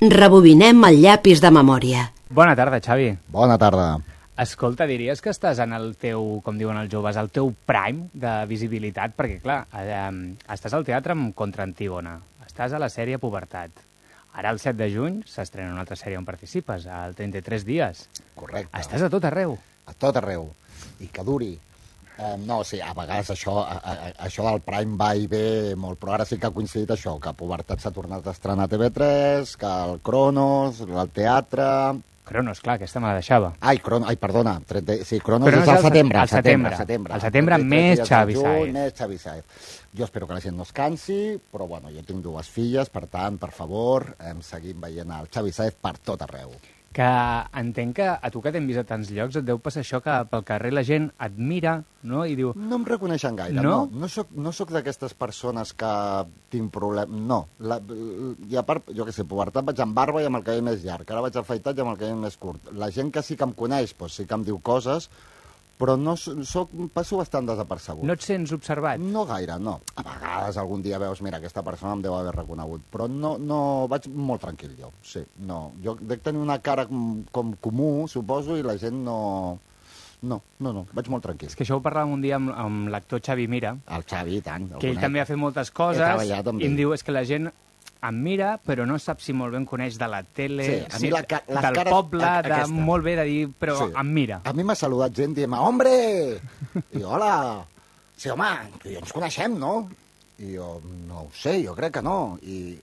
Rebobinem el llapis de memòria. Bona tarda, Xavi. Bona tarda. Escolta, diries que estàs en el teu, com diuen els joves, el teu prime de visibilitat? Perquè, clar, estàs al teatre amb Contra Antígona, estàs a la sèrie Pubertat. Ara, el 7 de juny, s'estrena una altra sèrie on participes, al 33 dies. Correcte. Estàs a tot arreu. A tot arreu. I que duri. No, sí, a vegades això del Prime va i ve molt, però ara sí que ha coincidit això, que Pubertat s'ha tornat a estrenar a TV3, que el Cronos, el teatre... Cronos, clar, aquesta me la deixava. Ai, perdona, sí, Cronos és al setembre. Al setembre més Xavi Sáez. Més Xavi Sáez. Jo espero que la gent no es cansi, però bueno, jo tinc dues filles, per tant, per favor, seguim veient el Xavi Sáez per tot arreu. Que entenc que a tu que t'hem vist a tants llocs et deu passar això que pel carrer la gent et mira, no?, i diu... No em reconeixen gaire, no? No soc d'aquestes persones que tinc problemes, no. I a part, jo què sé, Pubertat vaig amb barba i amb el cabell més llarg, ara vaig afaitat i amb el cabell més curt. La gent que sí que em coneix, doncs sí que em diu coses, però no passo bastant desapercebut. No et sents observat? No gaire, no. A vegades algun dia veus, mira, aquesta persona em deu haver reconegut, però no vaig molt tranquil jo, sí, no. Jo dec tenir una cara com comú, suposo, i la gent no, vaig molt tranquil. És que això ho parlàvem un dia amb l'actor Xavi Mira. El Xavi, i tant. Que ell també ha fet moltes coses, i em diu, és que la gent em mira, però no sap si molt bé em coneix de la tele, sí, del cares, poble, molt bé de dir, però sí, em mira. A mi m'ha saludat gent dient, hombre! I jo, hola! Sí, home, tu i jo ens coneixem, no? I jo, no ho sé, jo crec que no. I,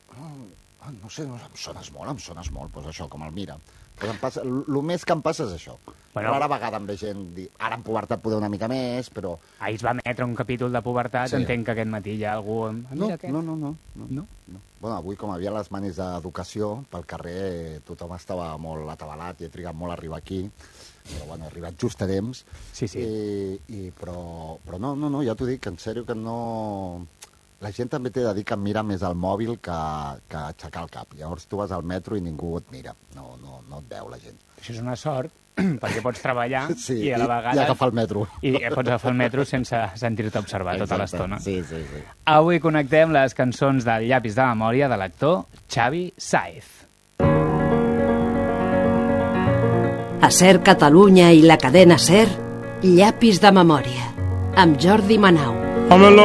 no sé, em sones molt, doncs això, com el mira. El més que em passa és això. Però ara a vegades em ve gent dir, ara en Pubertat poder una mica més, però... Ahir es va emetre un capítol de Pubertat, sí. Entenc que aquest matí hi ha algú... No. Bueno, avui, com havia les manis d'educació, pel carrer tothom estava molt atabalat i he trigat molt a arribar aquí, però bueno, he arribat just a temps. Sí. Però no, ja t'ho dic, en sèrio que no... La gent també té de dir que em mira més al mòbil que aixecar el cap. Llavors tu vas al metro i ningú et mira. No et veu la gent. Això és una sort, perquè pots treballar i a la vegada... I agafar el metro. I pots agafar el metro sense sentir-te observat tota l'estona. Sí. Avui connectem les cançons del llapis de memòria de l'actor Xavi Sáez. A SER Catalunya i la cadena SER, llapis de memòria, amb Jordi Manau.